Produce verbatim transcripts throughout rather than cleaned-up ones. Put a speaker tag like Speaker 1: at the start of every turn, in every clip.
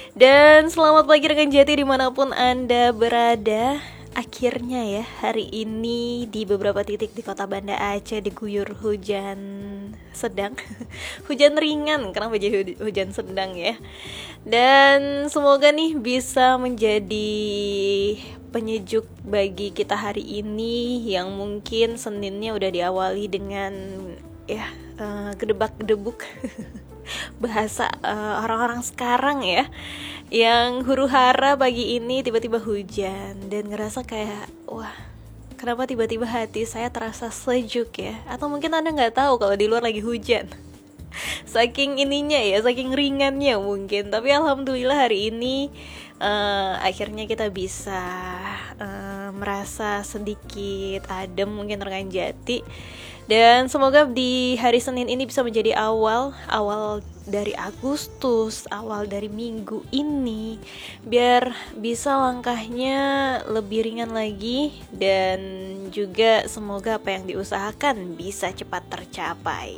Speaker 1: Dan selamat pagi rekan Jati dimanapun Anda berada. Akhirnya ya hari ini di beberapa titik di kota Banda Aceh diguyur hujan sedang. Hujan ringan, kenapa jadi hujan sedang ya. Dan semoga nih bisa menjadi penyejuk bagi kita hari ini, yang mungkin Seninnya udah diawali dengan ya uh, gedebak-gedebuk bahasa uh, orang-orang sekarang ya, yang huru-hara pagi ini tiba-tiba hujan dan ngerasa kayak wah, kenapa tiba-tiba hati saya terasa sejuk ya. Atau mungkin Anda nggak tahu kalau di luar lagi hujan. Saking ininya ya, saking ringannya mungkin. Tapi alhamdulillah hari ini uh, akhirnya kita bisa uh, merasa sedikit adem mungkin rekan Jati. Dan semoga di hari Senin ini bisa menjadi awal Awal dari Agustus, awal dari minggu ini, biar bisa langkahnya lebih ringan lagi. Dan juga semoga apa yang diusahakan bisa cepat tercapai.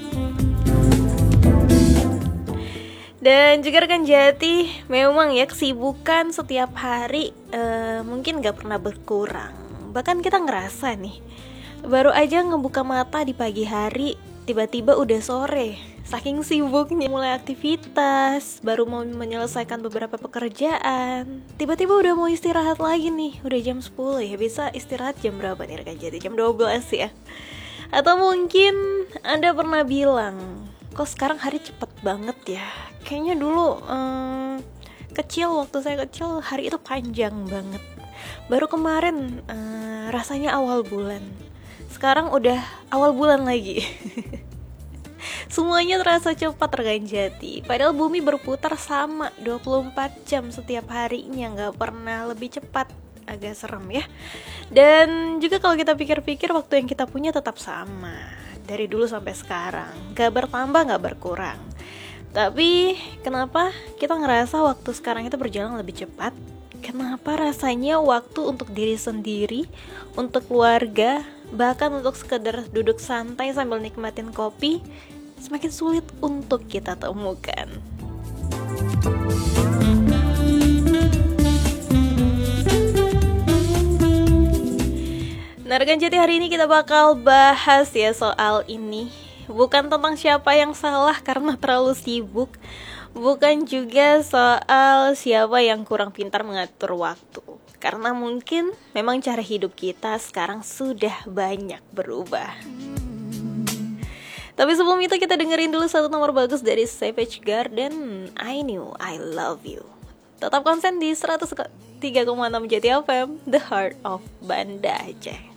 Speaker 1: Dan juga rekan Jati, memang ya kesibukan setiap hari uh, mungkin gak pernah berkurang. Bahkan kita ngerasa nih, baru aja ngebuka mata di pagi hari, tiba-tiba udah sore. Saking sibuknya mulai aktivitas, baru mau menyelesaikan beberapa pekerjaan, tiba-tiba udah mau istirahat lagi nih. Udah jam sepuluh ya, bisa istirahat jam berapa nih rekan Jati? Jam dua belas ya. Atau mungkin Anda pernah bilang, kok sekarang hari cepet banget ya. Kayaknya dulu hmm, kecil, waktu saya kecil hari itu panjang banget. Baru kemarin hmm, rasanya awal bulan, sekarang udah awal bulan lagi. Semuanya terasa cepat rekan Jati. Padahal bumi berputar sama dua puluh empat jam setiap harinya, gak pernah lebih cepat. Agak serem ya. Dan juga kalau kita pikir-pikir, waktu yang kita punya tetap sama dari dulu sampai sekarang, gak bertambah gak berkurang. Tapi kenapa kita ngerasa waktu sekarang itu berjalan lebih cepat? Kenapa rasanya waktu untuk diri sendiri, untuk keluarga, bahkan untuk sekedar duduk santai sambil nikmatin kopi, semakin sulit untuk kita temukan. Nah rekan Jati, hari ini kita bakal bahas ya soal ini. Bukan tentang siapa yang salah karena terlalu sibuk, bukan juga soal siapa yang kurang pintar mengatur waktu, karena mungkin memang cara hidup kita sekarang sudah banyak berubah. Tapi sebelum itu kita dengerin dulu satu nomor bagus dari Savage Garden, I Knew I Love You. Tetap konsen di seratus tiga koma enam Jati F M, The Heart of Banda Aceh.